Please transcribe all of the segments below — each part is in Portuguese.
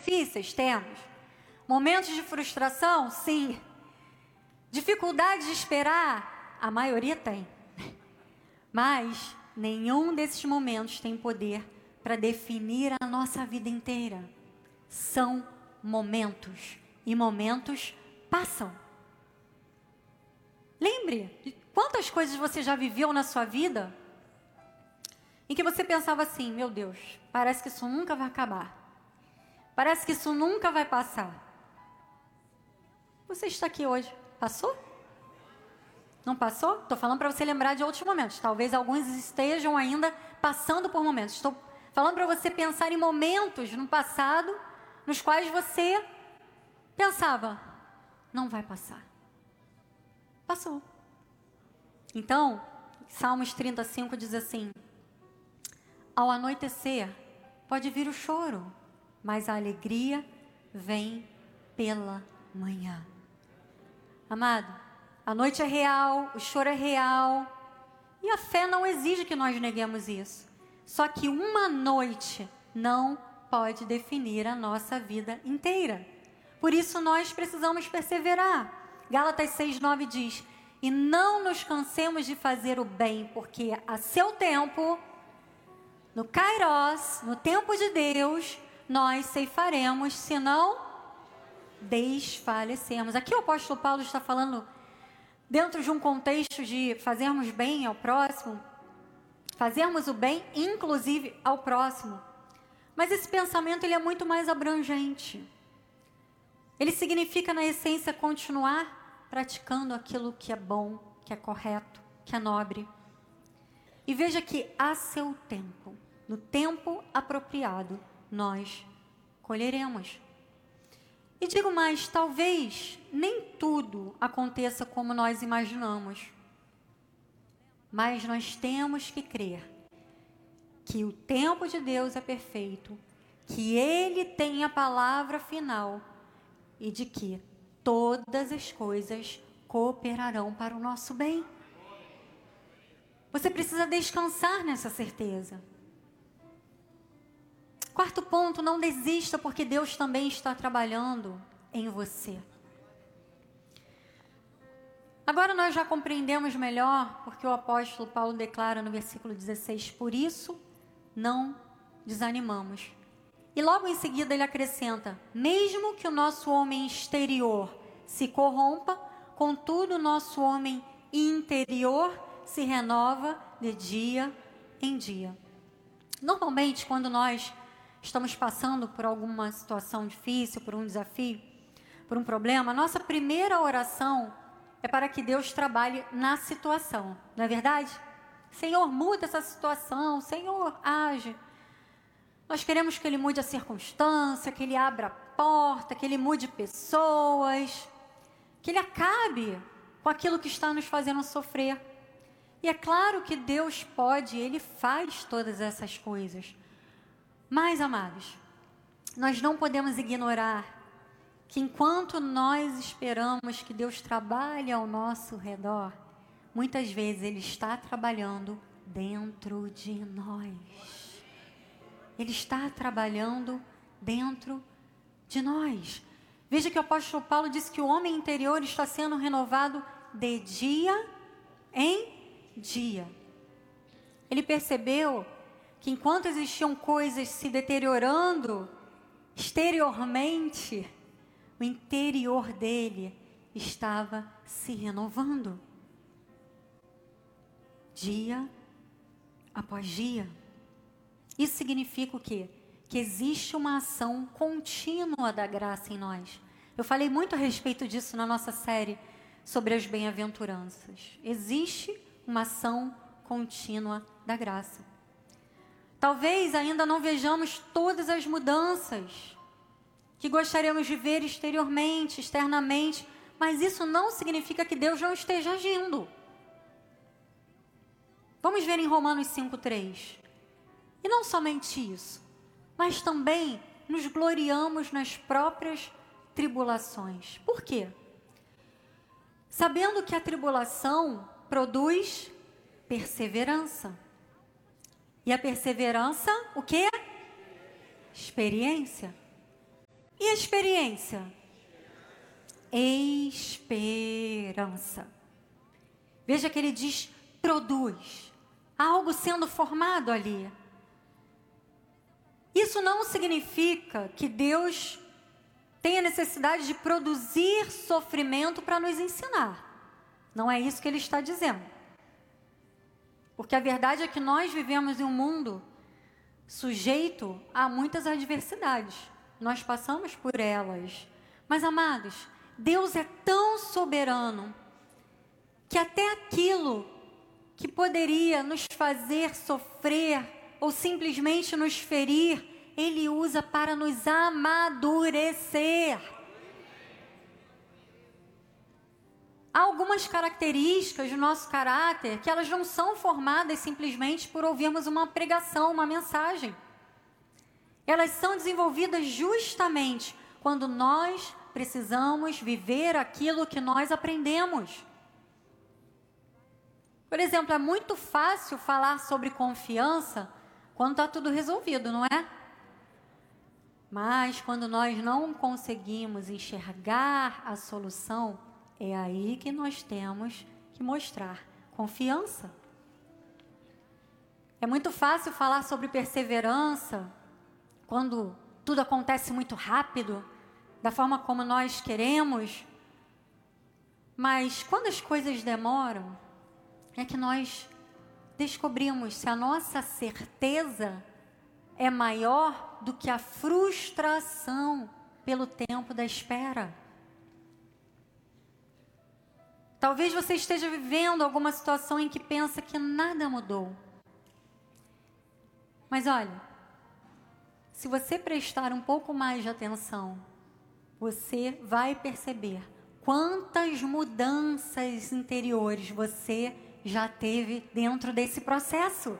difíceis? Temos. Momentos de frustração? Sim. Dificuldade de esperar? A maioria tem. Mas nenhum desses momentos tem poder para definir a nossa vida inteira. São momentos. E momentos passam. Lembre de quantas coisas você já viveu na sua vida em que você pensava assim: meu Deus, parece que isso nunca vai acabar. Parece que isso nunca vai passar. Você está aqui hoje. Passou? Não passou? Estou falando para você lembrar de outros momentos. Talvez alguns estejam ainda passando por momentos. Estou falando para você pensar em momentos no passado nos quais você pensava: não vai passar. Passou. Então, Salmos 35 diz assim: ao anoitecer pode vir o choro, mas a alegria vem pela manhã. Amado, a noite é real, o choro é real, e a fé não exige que nós neguemos isso. Só que uma noite não pode definir a nossa vida inteira. Por isso nós precisamos perseverar. Gálatas 6:9 diz: e não nos cansemos de fazer o bem, porque a seu tempo, no Kairos, no tempo de Deus, nós ceifaremos, se não desfalecermos. Aqui o apóstolo Paulo está falando dentro de um contexto de fazermos bem ao próximo, fazermos o bem inclusive ao próximo. Mas esse pensamento ele é muito mais abrangente. Ele significa, na essência, continuar praticando aquilo que é bom, que é correto, que é nobre. E veja que a seu tempo, no tempo apropriado, nós colheremos. E digo mais, talvez nem tudo aconteça como nós imaginamos. Mas nós temos que crer que o tempo de Deus é perfeito, que Ele tem a palavra final e de que todas as coisas cooperarão para o nosso bem. Você precisa descansar nessa certeza. Quarto ponto, não desista, porque Deus também está trabalhando em você. Agora nós já compreendemos melhor, porque o apóstolo Paulo declara no versículo 16, por isso não desanimamos. E logo em seguida ele acrescenta, mesmo que o nosso homem exterior se corrompa, contudo o nosso homem interior se renova de dia em dia. Normalmente, quando nós estamos passando por alguma situação difícil, por um desafio, por um problema, a nossa primeira oração é para que Deus trabalhe na situação, não é verdade? Senhor, muda essa situação, Senhor, age. Nós queremos que Ele mude a circunstância, que Ele abra a porta, que Ele mude pessoas, que Ele acabe com aquilo que está nos fazendo sofrer. E é claro que Deus pode, Ele faz todas essas coisas. Mas, amados, nós não podemos ignorar que enquanto nós esperamos que Deus trabalhe ao nosso redor, muitas vezes Ele está trabalhando dentro de nós. Ele está trabalhando dentro de nós. Veja que o apóstolo Paulo disse que o homem interior está sendo renovado de dia em dia. Ele percebeu que enquanto existiam coisas se deteriorando exteriormente, o interior dele estava se renovando. Dia após dia. Isso significa o quê? Que existe uma ação contínua da graça em nós. Eu falei muito a respeito disso na nossa série sobre as bem-aventuranças. Existe uma ação contínua da graça. Talvez ainda não vejamos todas as mudanças que gostaríamos de ver exteriormente, externamente, mas isso não significa que Deus não esteja agindo. Vamos ver em Romanos 5:3. E não somente isso, mas também nos gloriamos nas próprias tribulações. Por quê? Sabendo que a tribulação produz perseverança. E a perseverança, o quê? Experiência. E a experiência? Esperança. Veja que ele diz produz. Há algo sendo formado ali. Isso não significa que Deus tenha necessidade de produzir sofrimento para nos ensinar. Não é isso que ele está dizendo. Porque a verdade é que nós vivemos em um mundo sujeito a muitas adversidades. Nós passamos por elas. Mas, amados, Deus é tão soberano que até aquilo que poderia nos fazer sofrer ou simplesmente nos ferir, Ele usa para nos amadurecer. Há algumas características do nosso caráter que elas não são formadas simplesmente por ouvirmos uma pregação, uma mensagem. Elas são desenvolvidas justamente quando nós precisamos viver aquilo que nós aprendemos. Por exemplo, é muito fácil falar sobre confiança quando está tudo resolvido, não é? Mas quando nós não conseguimos enxergar a solução, é aí que nós temos que mostrar confiança. É muito fácil falar sobre perseverança quando tudo acontece muito rápido, da forma como nós queremos. Mas quando as coisas demoram, é que nós descobrimos se a nossa certeza é maior do que a frustração pelo tempo da espera. Talvez você esteja vivendo alguma situação em que pensa que nada mudou. Mas olha, se você prestar um pouco mais de atenção, você vai perceber quantas mudanças interiores você já teve dentro desse processo.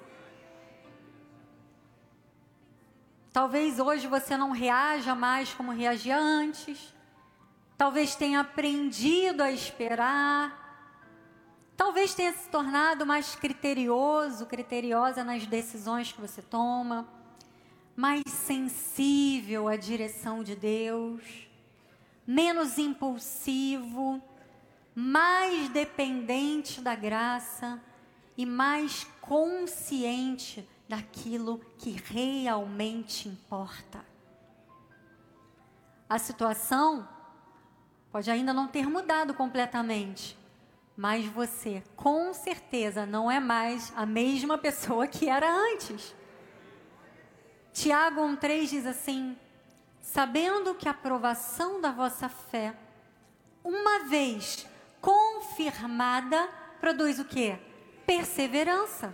Talvez hoje você não reaja mais como reagia antes. Talvez tenha aprendido a esperar. Talvez tenha se tornado mais criteriosa nas decisões que você toma. Mais sensível à direção de Deus. Menos impulsivo. Mais dependente da graça. E mais consciente daquilo que realmente importa. A situação pode ainda não ter mudado completamente, mas você, com certeza, não é mais a mesma pessoa que era antes. Tiago 1,3 diz assim: sabendo que a provação da vossa fé, uma vez confirmada, produz o quê? Perseverança.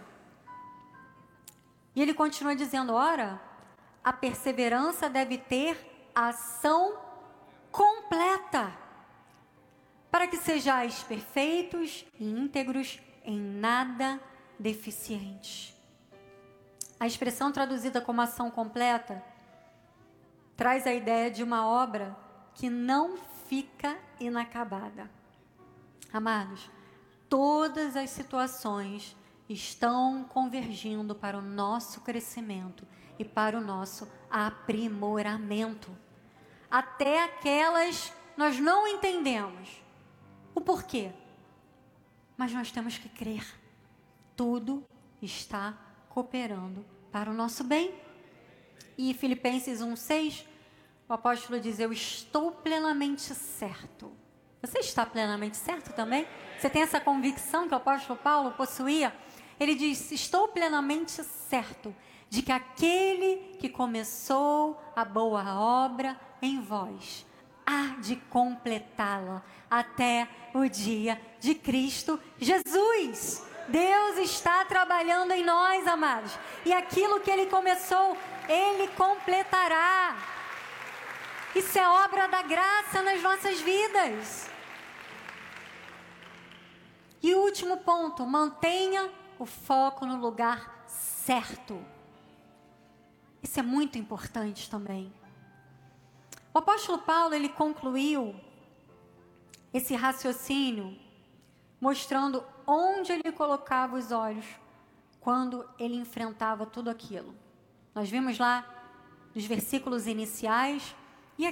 E ele continua dizendo, ora, a perseverança deve ter ação completa, para que sejais perfeitos e íntegros, em nada deficientes. A expressão traduzida como ação completa traz a ideia de uma obra que não fica inacabada. Amados, todas as situações estão convergindo para o nosso crescimento e para o nosso aprimoramento. Até aquelas nós não entendemos o porquê, mas nós temos que crer. Tudo está cooperando para o nosso bem. E Filipenses 1,6, o apóstolo diz, eu estou plenamente certo. Você está plenamente certo também? Você tem essa convicção que o apóstolo Paulo possuía? Ele diz, estou plenamente certo de que aquele que começou a boa obra em vós, há de completá-la até o dia de Cristo Jesus. Deus está trabalhando em nós, amados. E aquilo que Ele começou, Ele completará. Isso é obra da graça nas nossas vidas. E o último ponto, mantenha o foco no lugar certo. Isso é muito importante também. O apóstolo Paulo, ele concluiu esse raciocínio mostrando onde ele colocava os olhos quando ele enfrentava tudo aquilo. Nós vimos lá nos versículos iniciais